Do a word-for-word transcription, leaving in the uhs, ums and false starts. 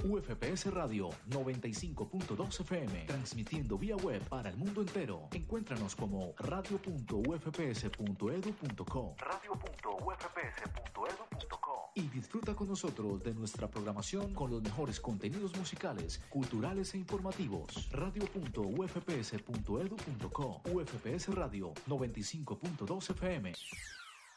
U F P S Radio noventa y cinco punto dos F M, transmitiendo vía web para el mundo entero. Encuéntranos como radio punto u f p s punto e d u punto co, radio punto u f p s punto e d u punto co, y disfruta con nosotros de nuestra programación con los mejores contenidos musicales, culturales e informativos. radio punto u f p s punto e d u punto co, U F P S Radio noventa y cinco punto dos F M.